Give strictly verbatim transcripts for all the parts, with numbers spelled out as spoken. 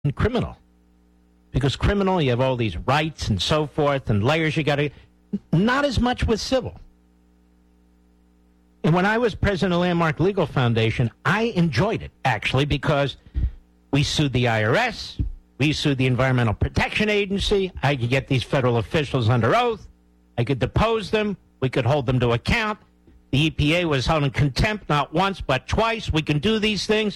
in criminal. Because criminal, you have all these rights and so forth and layers you got to... Not as much with civil. And when I was president of Landmark Legal Foundation, I enjoyed it, actually, because we sued the I R S, we sued the Environmental Protection Agency, I could get these federal officials under oath, I could depose them, we could hold them to account. The E P A was held in contempt not once but twice. We can do these things.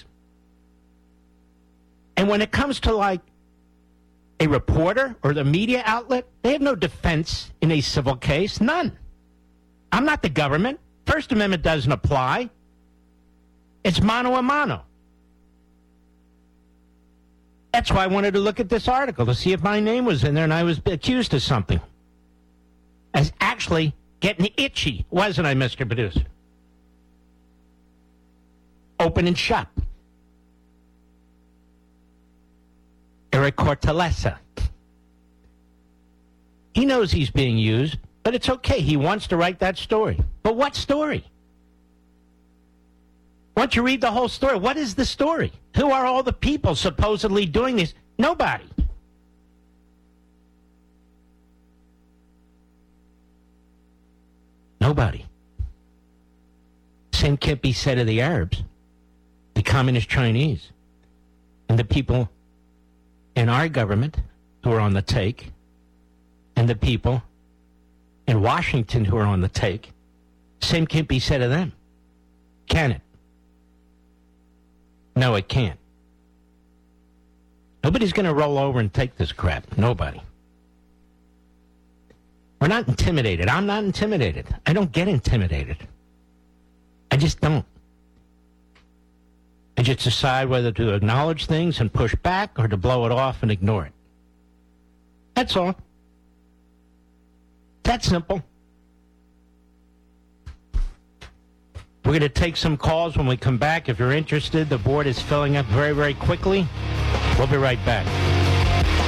And when it comes to, like, a reporter or the media outlet, they have no defense in a civil case. None. I'm not the government. First Amendment doesn't apply. It's mano a mano. That's why I wanted to look at this article to see if my name was in there and I was accused of something. I was actually getting itchy, wasn't I, Mister Producer? Open and shut. Eric Cortellessa. He knows he's being used, but it's okay. He wants to write that story. But what story? Why don't you read the whole story? What is the story? Who are all the people supposedly doing this? Nobody. Nobody. Same can't be said of the Arabs, the communist Chinese, and the people in our government who are on the take, and the people in Washington who are on the take. Same can't be said of them. Can it? No, it can't. Nobody's going to roll over and take this crap. Nobody. We're not intimidated. I'm not intimidated. I don't get intimidated. I just don't. I just decide whether to acknowledge things and push back or to blow it off and ignore it. That's all. That's simple. We're going to take some calls when we come back. If you're interested, the board is filling up very, very quickly. We'll be right back.